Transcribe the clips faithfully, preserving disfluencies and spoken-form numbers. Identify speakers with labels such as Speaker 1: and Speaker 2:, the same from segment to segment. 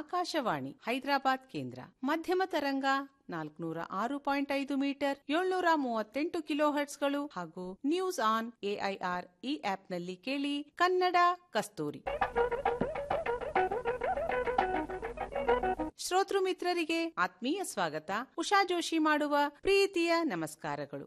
Speaker 1: ಆಕಾಶವಾಣಿ ಹೈದರಾಬಾದ್ ಕೇಂದ್ರ. ಮಧ್ಯಮ ತರಂಗ ನಾಲ್ಕುನೂರ ಆರು ಪಾಯಿಂಟ್ ಐದು ಮೀಟರ್ ಏಳ್ನೂರ ಮೂವತ್ತೆಂಟು ಕಿಲೋ ಹರ್ಟ್ಸ್ಗಳು ಹಾಗೂ ನ್ಯೂಸ್ ಆನ್ ಎಐಆರ್ ಈ ಆಪ್ನಲ್ಲಿ ಕೇಳಿ. ಕನ್ನಡ ಕಸ್ತೂರಿ. ಶ್ರೋತೃ ಮಿತ್ರರಿಗೆ ಆತ್ಮೀಯ ಸ್ವಾಗತ. ಉಷಾ ಜೋಶಿ ಮಾಡುವ ಪ್ರೀತಿಯ ನಮಸ್ಕಾರಗಳು.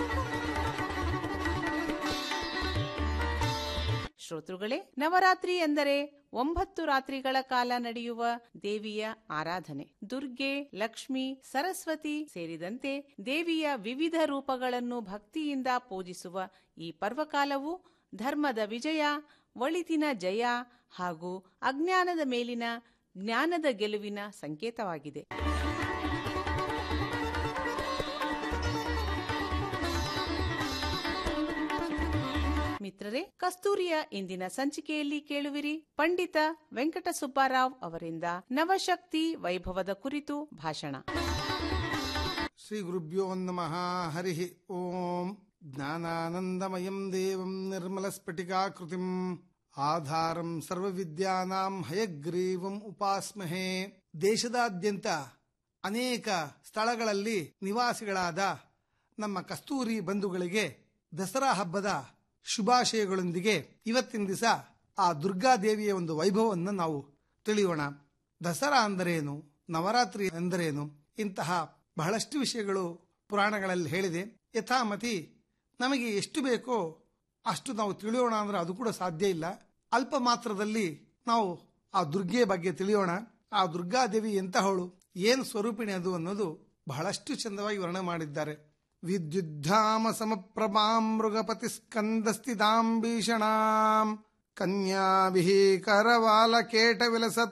Speaker 1: ಶ್ರೋತೃಗಳೇ, ನವರಾತ್ರಿ ಎಂದರೆ ಒಂಬತ್ತು ರಾತ್ರಿಗಳ ಕಾಲ ನಡೆಯುವ ದೇವಿಯ ಆರಾಧನೆ. ದುರ್ಗೆ, ಲಕ್ಷ್ಮಿ, ಸರಸ್ವತಿ ಸೇರಿದಂತೆ ದೇವಿಯ ವಿವಿಧ ರೂಪಗಳನ್ನು ಭಕ್ತಿಯಿಂದ ಪೂಜಿಸುವ ಈ ಪರ್ವಕಾಲವು ಧರ್ಮದ ವಿಜಯ, ಒಳಿತಿನ ಜಯ ಹಾಗೂ ಅಜ್ಞಾನದ ಮೇಲಿನ ಜ್ಞಾನದ ಗೆಲುವಿನ ಸಂಕೇತವಾಗಿದೆ. ಮಿತ್ರರೇ, ಕಸ್ತೂರಿಯ ಇಂದಿನ ಸಂಚಿಕೆಯಲ್ಲಿ ಕೇಳುವಿರಿ ಪಂಡಿತ ವೆಂಕಟ ಸುಬ್ಬಾರಾವ್ ಅವರಿಂದ ನವಶಕ್ತಿ ವೈಭವದ ಕುರಿತು ಭಾಷಣ.
Speaker 2: ಶ್ರೀ ಗುರುಭ್ಯೋ ನಮಃ. ಹರಿ ಓಂ. ಜ್ಞಾನಾನಂದಮಯಂ ದೇವಂ ನಿರ್ಮಲ ಸ್ಫಟಿಕಾಕೃತಿಂ ಆಧಾರಂ ಸರ್ವವಿದ್ಯಾನಾಂ ಹಯಗ್ರೀವಂ ಉಪಾಸ್ಮಹೇ. ದೇಶದಾದ್ಯಂತ ಅನೇಕ ಸ್ಥಳಗಳಲ್ಲಿ ನಿವಾಸಿಗಳಾದ ನಮ್ಮ ಕಸ್ತೂರಿ ಬಂಧುಗಳಿಗೆ ದಸರಾ ಹಬ್ಬದ ಶುಭಾಶಯಗಳೊಂದಿಗೆ ಇವತ್ತಿನ ದಿವಸ ಆ ದುರ್ಗಾದೇವಿಯ ಒಂದು ವೈಭವವನ್ನು ನಾವು ತಿಳಿಯೋಣ. ದಸರಾ ಅಂದರೇನು, ನವರಾತ್ರಿ ಎಂದರೇನು, ಇಂತಹ ಬಹಳಷ್ಟು ವಿಷಯಗಳು ಪುರಾಣಗಳಲ್ಲಿ ಹೇಳಿದೆ. ಯಥಾಮತಿ ನಮಗೆ ಎಷ್ಟು ಬೇಕೋ ಅಷ್ಟು ನಾವು ತಿಳಿಯೋಣ ಅಂದ್ರೆ ಅದು ಕೂಡ ಸಾಧ್ಯ ಇಲ್ಲ. ಅಲ್ಪ ಮಾತ್ರದಲ್ಲಿ ನಾವು ಆ ದುರ್ಗೆಯ ಬಗ್ಗೆ ತಿಳಿಯೋಣ. ಆ ದುರ್ಗಾದೇವಿ ಎಂತಹವಳು, ಏನು ಸ್ವರೂಪಿಣಿ ಅದು ಅನ್ನೋದು ಬಹಳಷ್ಟು ಚಂದವಾಗಿ ವರ್ಣನೆ ಮಾಡಿದ್ದಾರೆ. ವಿದ್ಯುದ್ಧಾಮ ಸಮಪ್ರಭಾಂ ಮೃಗಪತಿ ಸ್ಕಂದಸ್ಥಿತಾಂ ಭೀಷಣಾಂ ಕನ್ಯಾಭಿಃ ಕರವಾಲಕೇಟ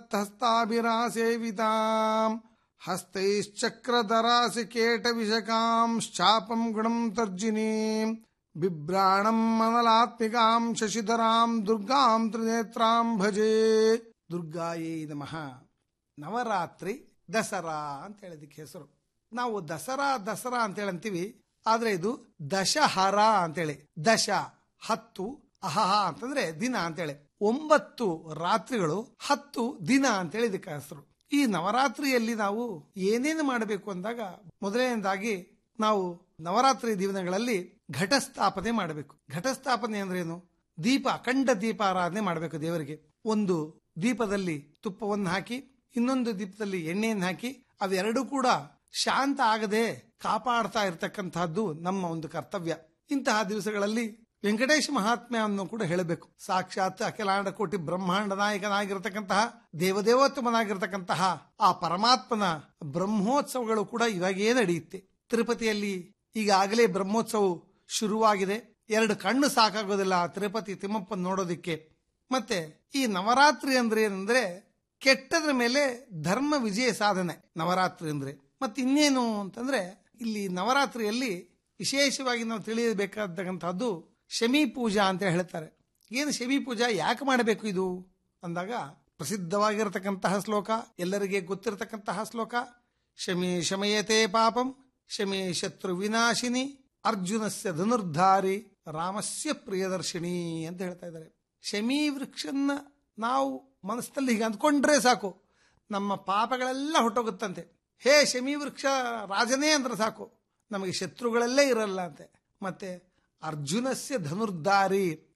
Speaker 2: ವಿಲಸತ್ಹಸ್ತಾಭಿರಾಸೇವಿತಾಂ ಹಸ್ತೈಶ್ಚಕ್ರಧರಾಸಿ ಕೇಟ ವಿಶಕಾಂ ಶಾಪಂ ಗುಣಂ ತರ್ಜಿನೀಂ ಬಿಭ್ರಾಣಂ ಮನಲಾತ್ಮಿಕಾಂ ಶಶಿಧರಾಂ ದುರ್ಗಾಂ ತ್ರಿನೇತ್ರಾಂ ಭಜೆ. ದುರ್ಗಾಯೇ ನಮಃ. ನವರಾತ್ರಿ ದಸರಾ ಅಂತ ಹೇಳಿದಕ್ಕೆ ಹೆಸರು. ನಾವು ದಸರಾ ದಸರಾ ಅಂತೇಳಿ ಅಂತೀವಿ, ಆದ್ರೆ ಇದು ದಶಹರ ಅಂತೇಳಿ. ದಶ ಹತ್ತು, ಅಹಹ ಅಂತಂದ್ರೆ ದಿನ ಅಂತೇಳಿ. ಒಂಬತ್ತು ರಾತ್ರಿಗಳು, ಹತ್ತು ದಿನ ಅಂತೇಳಿ ಇದಕ್ಕೆ ಹೆಸರು. ಈ ನವರಾತ್ರಿಯಲ್ಲಿ ನಾವು ಏನೇನು ಮಾಡಬೇಕು ಅಂದಾಗ ಮೊದಲನೇದಾಗಿ ನಾವು ನವರಾತ್ರಿ ದಿನಗಳಲ್ಲಿ ಘಟಸ್ಥಾಪನೆ ಮಾಡಬೇಕು. ಘಟಸ್ಥಾಪನೆ ಅಂದ್ರೇನು? ದೀಪ, ಅಖಂಡ ದೀಪ ಆರಾಧನೆ ಮಾಡಬೇಕು ದೇವರಿಗೆ. ಒಂದು ದೀಪದಲ್ಲಿ ತುಪ್ಪವನ್ನು ಹಾಕಿ, ಇನ್ನೊಂದು ದೀಪದಲ್ಲಿ ಎಣ್ಣೆಯನ್ನು ಹಾಕಿ, ಅವೆರಡೂ ಕೂಡ ಶಾಂತ ಆಗದೆ ಕಾಪಾಡ್ತಾ ಇರತಕ್ಕಂತಹದ್ದು ನಮ್ಮ ಒಂದು ಕರ್ತವ್ಯ. ಇಂತಹ ದಿವಸಗಳಲ್ಲಿ ವೆಂಕಟೇಶ ಮಹಾತ್ಮ್ಯವನ್ನು ಕೂಡ ಹೇಳಬೇಕು. ಸಾಕ್ಷಾತ್ ಅಖಿಲಾಂಡ ಕೋಟಿ ಬ್ರಹ್ಮಾಂಡ ನಾಯಕನಾಗಿರತಕ್ಕಂತಹ ದೇವದೇವೋತ್ತಮನಾಗಿರತಕ್ಕಂತಹ ಆ ಪರಮಾತ್ಮನ ಬ್ರಹ್ಮೋತ್ಸವಗಳು ಕೂಡ ಇವಾಗೇ ನಡೆಯುತ್ತೆ. ತಿರುಪತಿಯಲ್ಲಿ ಈಗಾಗಲೇ ಬ್ರಹ್ಮೋತ್ಸವ ಶುರುವಾಗಿದೆ. ಎರಡು ಕಣ್ಣು ಸಾಕಾಗೋದಿಲ್ಲ ತಿರುಪತಿ ತಿಮ್ಮಪ್ಪನ ನೋಡೋದಿಕ್ಕೆ. ಮತ್ತೆ ಈ ನವರಾತ್ರಿ ಅಂದ್ರೆ ಏನಂದ್ರೆ ಕೆಟ್ಟದ್ರ ಮೇಲೆ ಧರ್ಮ ವಿಜಯ ಸಾಧನೆ ನವರಾತ್ರಿ ಅಂದ್ರೆ. ಮತ್ತೆ ಇನ್ನೇನು ಅಂತಂದ್ರೆ ಇಲ್ಲಿ ನವರಾತ್ರಿಯಲ್ಲಿ ವಿಶೇಷವಾಗಿ ನಾವು ತಿಳಿಯಬೇಕಾದಂತಹದ್ದು ಶಮಿ ಪೂಜಾ ಅಂತ ಹೇಳ್ತಾರೆ. ಏನು ಶಮಿ ಪೂಜಾ, ಯಾಕೆ ಮಾಡಬೇಕು ಇದು ಅಂದಾಗ ಪ್ರಸಿದ್ಧವಾಗಿರತಕ್ಕಂತಹ ಶ್ಲೋಕ, ಎಲ್ಲರಿಗೆ ಗೊತ್ತಿರತಕ್ಕಂತಹ ಶ್ಲೋಕ. ಶಮಿ ಶಮಯತೆ ಪಾಪಂ ಶಮಿ ಶತ್ರು ವಿನಾಶಿನಿ ಅರ್ಜುನಸ್ಯ ಧನುರ್ಧಾರಿ ರಾಮಸ್ಯ ಪ್ರಿಯದರ್ಶಿನಿ ಅಂತ ಹೇಳ್ತಾ ಇದ್ದಾರೆ. ಶಮಿ ವೃಕ್ಷನ್ನ ನಾವು ಮನಸ್ಸಲ್ಲಿ ಹೀಗೆ ಅಂದ್ಕೊಂಡ್ರೆ ಸಾಕು, ನಮ್ಮ ಪಾಪಗಳೆಲ್ಲ ಹೊಟ್ಟೋಗುತ್ತಂತೆ. ಹೇ ಶಮಿ ವೃಕ್ಷ ರಾಜನೇ ಅಂದ್ರೆ ಸಾಕು, ನಮಗೆ ಶತ್ರುಗಳಲ್ಲೇ ಇರಲ್ಲ ಅಂತೆ. ಮತ್ತೆ ಅರ್ಜುನಸ್ಯ ಧನುರ್ಧಾರಿ,